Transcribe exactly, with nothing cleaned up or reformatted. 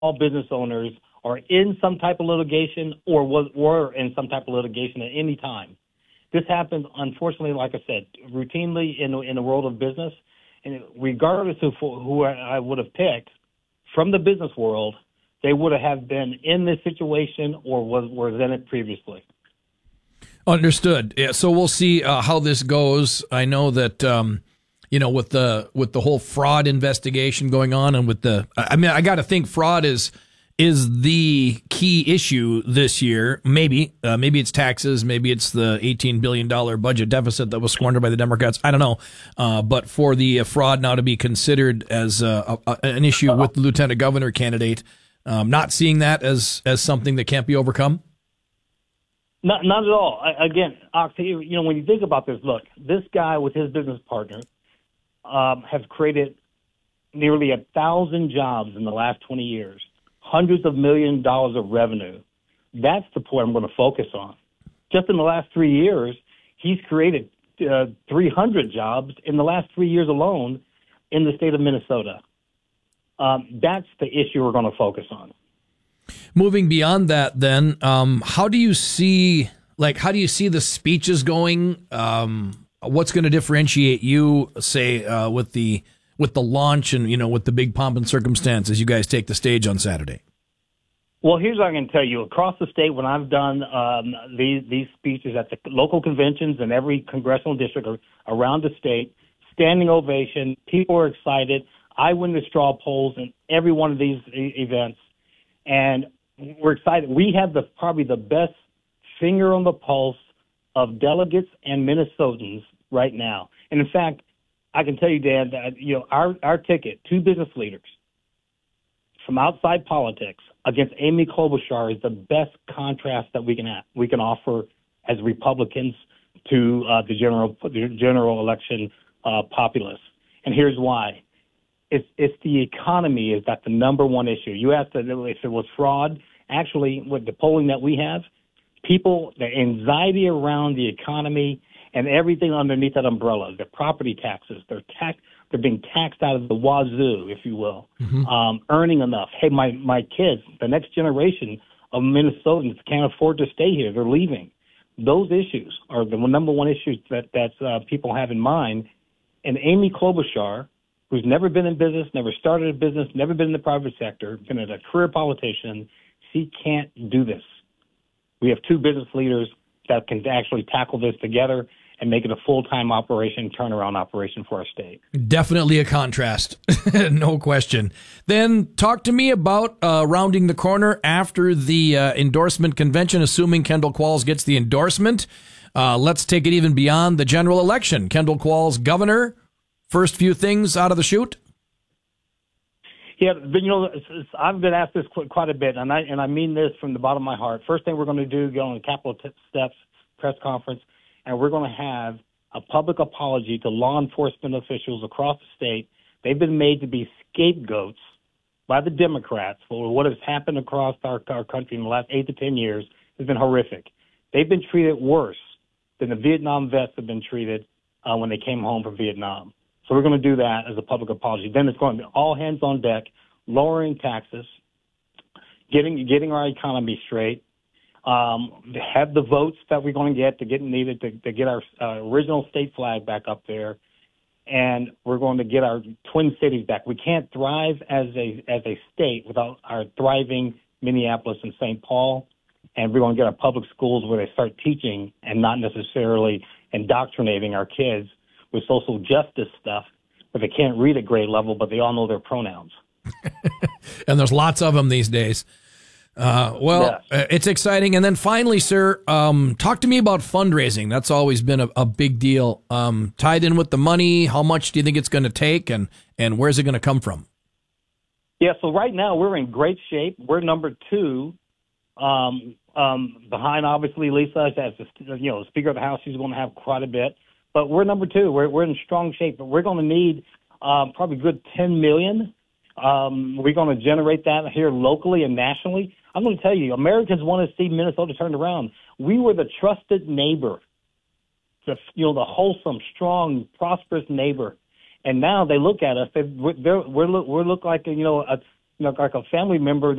all business owners are in some type of litigation or was were in some type of litigation at any time. This happens, unfortunately, like I said, routinely in the, in the world of business. And regardless of who I would have picked from the business world, they would have been in this situation or was were in it previously. Understood. Yeah, so we'll see uh, how this goes. I know that um, you know with the with the whole fraud investigation going on, and with the I mean, I got to think fraud is is the key issue this year. Maybe uh, maybe it's taxes, maybe it's the eighteen billion dollars budget deficit that was squandered by the Democrats. I don't know, uh, but for the uh, fraud now to be considered as uh, a, a, an issue with the lieutenant governor candidate, um, not seeing that as as something that can't be overcome. Not, not at all. I, again, Oxy, you know, when you think about this, look, this guy with his business partner um, has created nearly a thousand jobs in the last twenty years, hundreds of million dollars of revenue. That's the point I'm going to focus on. Just in the last three years, he's created uh, three hundred jobs in the last three years alone in the state of Minnesota. Um, that's the issue we're going to focus on. Moving beyond that, then, um, how do you see, like, how do you see the speeches going? Um, what's going to differentiate you, say, uh, with the with the launch and, you know, with the big pomp and circumstance as you guys take the stage on Saturday? Well, here's what I can tell you. Across the state, when I've done um, these these speeches at the local conventions in every congressional district around the state, standing ovation, people are excited. I win the straw polls in every one of these e- events. And we're excited. We have the probably the best finger on the pulse of delegates and Minnesotans right now. And in fact, I can tell you, Dan, that you know our our ticket, two business leaders from outside politics against Amy Klobuchar, is the best contrast that we can have, we can offer as Republicans to uh, the general the general election uh, populace. And here's why. It's, it's the economy is that the number one issue. You asked if it was fraud. Actually, with the polling that we have, people, the anxiety around the economy and everything underneath that umbrella, the property taxes, they're tax, they're being taxed out of the wazoo, if you will, mm-hmm. um, earning enough. Hey, my, my kids, the next generation of Minnesotans can't afford to stay here. They're leaving. Those issues are the number one issues that, that uh, people have in mind. And Amy Klobuchar, who's never been in business, never started a business, never been in the private sector, been a career politician, she can't do this. We have two business leaders that can actually tackle this together and make it a full-time operation, turnaround operation for our state. Definitely a contrast, no question. Then talk to me about uh, rounding the corner after the uh, endorsement convention, assuming Kendall Qualls gets the endorsement. Uh, let's take it even beyond the general election. Kendall Qualls, governor. First few things out of the chute? Yeah, but you know, it's, it's, I've been asked this quite, quite a bit, and I and I mean this from the bottom of my heart. First thing we're going to do, go on the Capitol t- Steps press conference, and we're going to have a public apology to law enforcement officials across the state. They've been made to be scapegoats by the Democrats for what has happened across our, our country in the last eight to ten years. Has been horrific. They've been treated worse than the Vietnam vets have been treated uh, when they came home from Vietnam. So we're going to do that as a public apology. Then it's going to be all hands on deck, lowering taxes, getting getting our economy straight, um, have the votes that we're going to get to get needed to, to get our uh, original state flag back up there, and we're going to get our Twin Cities back. We can't thrive as a as a state without our thriving Minneapolis and Saint Paul, and we're going to get our public schools where they start teaching and not necessarily indoctrinating our kids with social justice stuff where they can't read at grade level, but they all know their pronouns. And there's lots of them these days. Uh, well, yes. It's exciting. And then finally, sir, um, talk to me about fundraising. That's always been a, a big deal. Um, tied in with the money, how much do you think it's going to take, and, and where's it going to come from? Yeah, so right now we're in great shape. We're number two um, um, behind, obviously, Lisa as the, you know, Speaker of the House. She's going to have quite a bit. But we're number two. We're we're in strong shape, but we're going to need um, probably a good ten million dollars. Um, we're going to generate that here locally and nationally. I'm going to tell you, Americans want to see Minnesota turned around. We were the trusted neighbor, the you know the wholesome, strong, prosperous neighbor, and now they look at us. They we're we're look we look like you know a you know, like a family member